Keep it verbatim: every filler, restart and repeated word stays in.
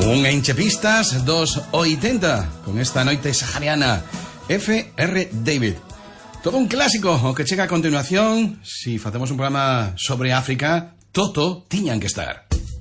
Un enchepistas dos oitenta con esta noite sahariana F R David. Todo un clásico o que chega a continuación. Si facemos un programa sobre África, Toto tiñan que estar.